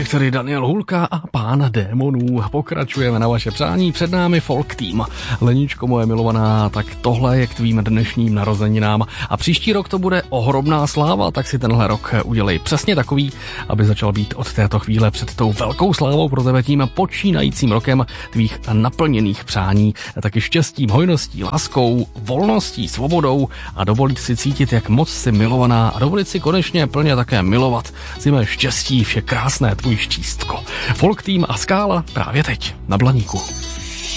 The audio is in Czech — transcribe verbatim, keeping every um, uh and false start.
Člověk, tady Daniel Hulka a pán démonů. Pokračujeme na vaše přání, před námi Folk Team. Leničko moje milovaná, tak tohle je k tvým dnešním narozeninám. A příští rok to bude ohromná sláva, tak si tenhle rok udělej přesně takový, aby začal být od této chvíle před tou velkou slávou pro tebe tím počínajícím rokem tvých naplněných přání. Taky štěstím, hojností, láskou, volností, svobodou a dovolit si cítit, jak moc si milovaná a dovolit si konečně plně také milovat. Si mé štěstí, vše krásné, tvůj štístko. Folk Team a Skála právě teď na Blaníku.